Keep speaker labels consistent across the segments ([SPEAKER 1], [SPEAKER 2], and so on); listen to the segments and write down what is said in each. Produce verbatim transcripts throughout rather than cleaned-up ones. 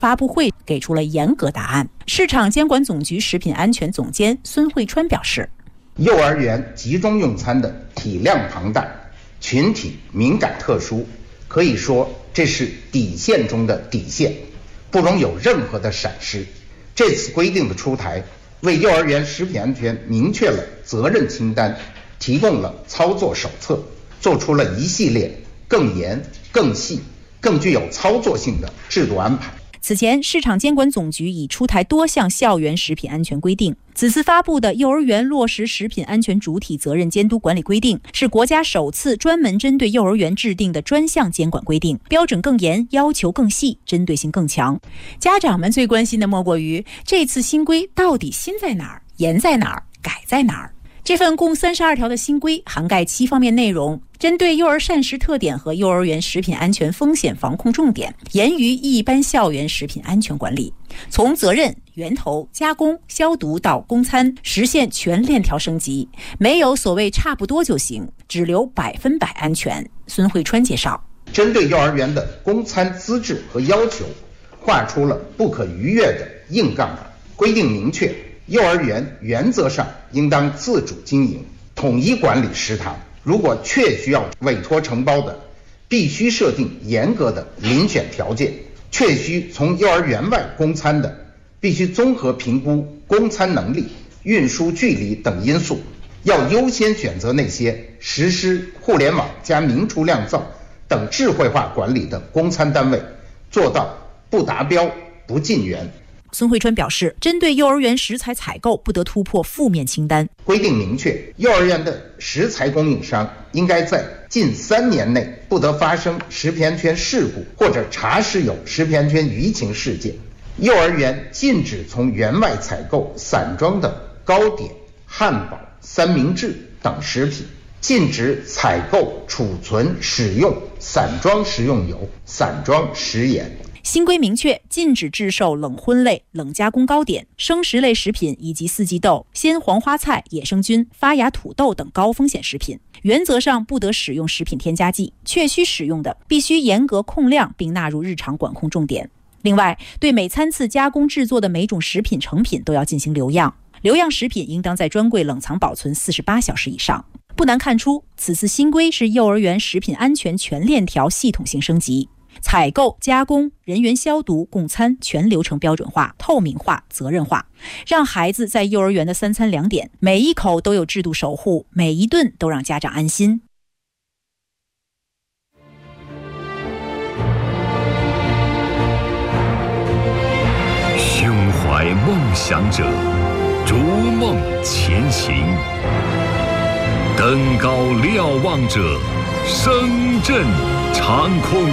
[SPEAKER 1] 发布会给出了严格答案。市场监管总局食品安全总监孙慧川表示，
[SPEAKER 2] 幼儿园集中用餐的体量庞大，群体敏感特殊，可以说这是底线中的底线，不容有任何的闪失。这次规定的出台，为幼儿园食品安全明确了责任清单，提供了操作手册，做出了一系列更严、更细、更具有操作性的制度安排。
[SPEAKER 1] 此前，市场监管总局已出台多项校园食品安全规定。此次发布的《幼儿园落实食品安全主体责任监督管理规定》是国家首次专门针对幼儿园制定的专项监管规定，标准更严，要求更细，针对性更强。家长们最关心的莫过于这次新规到底新在哪儿、严在哪儿、改在哪儿。这份共三十二条的新规涵盖七方面内容，针对幼儿膳食特点和幼儿园食品安全风险防控重点，严于一般校园食品安全管理。从责任、源头、加工、消毒到供餐，实现全链条升级，没有所谓差不多就行，只留百分百安全。孙慧川介绍，
[SPEAKER 2] 针对幼儿园的供餐资质和要求，画出了不可逾越的硬杠杆，规定明确幼儿园原则上应当自主经营，统一管理食堂。如果确需要委托承包的，必须设定严格的遴选条件；确需从幼儿园外供餐的，必须综合评估供餐能力、运输距离等因素，要优先选择那些实施互联网加明厨亮灶等智慧化管理的供餐单位，做到不达标不进园。
[SPEAKER 1] 孙慧川表示，针对幼儿园食材采购不得突破负面清单，
[SPEAKER 2] 规定明确，幼儿园的食材供应商应该在近三年内不得发生食品安全事故或者查实有食品安全舆情事件。幼儿园禁止从园外采购散装的糕点、汉堡、三明治等食品，禁止采购、储存、使用散装食用油、散装食盐。
[SPEAKER 1] 新规明确，禁止制售冷荤类、冷加工糕点、生食类食品以及四季豆、鲜黄花菜、野生菌、发芽土豆等高风险食品。原则上不得使用食品添加剂，确需使用的必须严格控量并纳入日常管控重点。另外，对每餐次加工制作的每种食品成品都要进行留样，留样食品应当在专柜冷藏保存四十八小时以上。不难看出，此次新规是幼儿园食品安全全链条系统性升级。采购、加工、人员消毒、供餐全流程标准化、透明化、责任化，让孩子在幼儿园的三餐两点，每一口都有制度守护，每一顿都让家长安心。
[SPEAKER 3] 胸怀梦想者，逐梦前行；登高瞭望者，声震长空。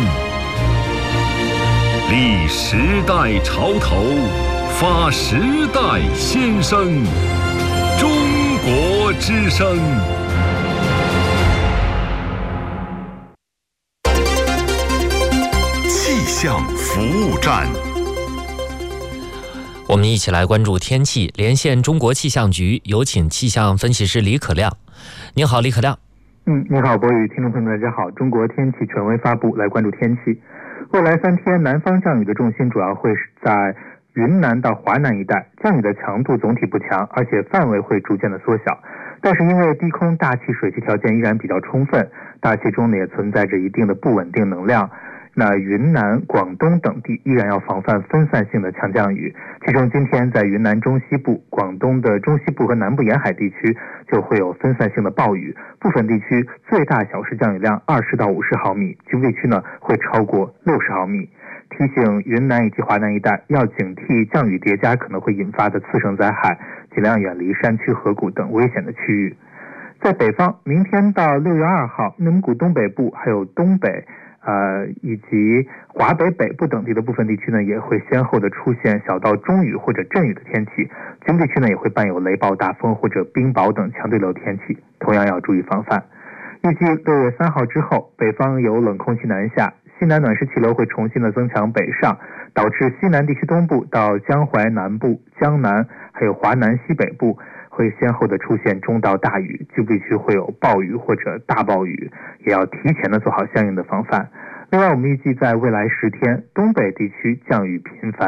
[SPEAKER 3] 立时代潮头，发时代先声。中国之声。气象服务站。
[SPEAKER 4] 我们一起来关注天气，连线中国气象局，有请气象分析师李可亮。您好，李可亮。
[SPEAKER 5] 嗯，你好，博宇，听众朋友们，大家好。中国天气权威发布，来关注天气。未来三天，南方降雨的重心主要会是在云南到华南一带，降雨的强度总体不强，而且范围会逐渐的缩小。但是因为低空大气水汽条件依然比较充分，大气中呢也存在着一定的不稳定能量。那云南、广东等地依然要防范分散性的强降雨，其中今天在云南中西部、广东的中西部和南部沿海地区就会有分散性的暴雨，部分地区最大小时降雨量二十到五十毫米，局部地区呢会超过六十毫米。提醒云南以及华南一带要警惕降雨叠加可能会引发的次生灾害，尽量远离山区、河谷等危险的区域。在北方，明天到六月二号，内蒙古东北部还有东北呃，以及华北北部等地的部分地区呢，也会先后的出现小到中雨或者阵雨的天气，局部地区呢也会伴有雷暴、大风或者冰雹等强对流天气，同样要注意防范。预计六月三号之后，北方有冷空气南下，西南暖湿气流会重新的增强北上，导致西南地区东部到江淮南部、江南还有华南西北部会先后的出现中到大雨，局部地区会有暴雨或者大暴雨，也要提前的做好相应的防范。 另外，我们预计在未来十天，东北地区降雨频繁。